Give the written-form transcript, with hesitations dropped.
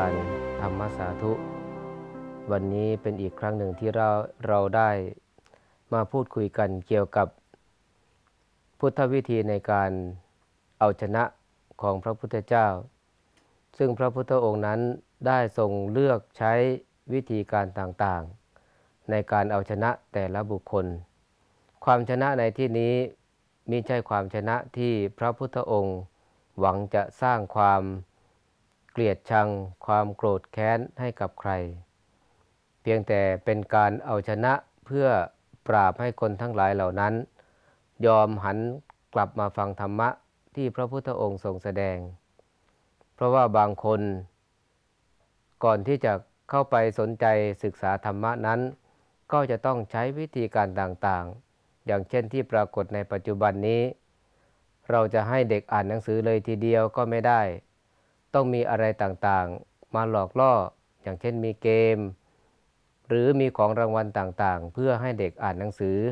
การธรรมสาธุวันนี้เป็นอีกครั้งหนึ่งที่เราได้มาพูดคุยกันเกี่ยวกับพุทธวิธีในการเอาชนะของพระพุทธเจ้าซึ่งพระพุทธองค์นั้นได้ทรงเลือกใช้วิธีการต่างๆในการเอาชนะแต่ละบุคคลความชนะในที่นี้มิใช่ความชนะที่พระพุทธองค์หวังจะสร้างความเกลียดชังความโกรธแค้นให้กับใครเพียงแต่เป็นการเอาชนะเพื่อปราบให้คนทั้งหลายเหล่านั้นยอมหันกลับมาฟังธรรมะที่พระพุทธองค์ทรงแสดงเพราะว่าบางคนก่อนที่จะเข้าไปสนใจศึกษาธรรมะนั้นก็จะต้องใช้วิธีการต่างๆอย่างเช่นที่ปรากฏในปัจจุบันนี้เราจะให้เด็กอ่านหนังสือเลยทีเดียวก็ไม่ได้ต้องมีอะไรต่างๆมาหลอกล่ออย่างเช่นมีเกมหรือมีของรางวัลต่างๆเพื่อให้เด็กอ่านหนังสือ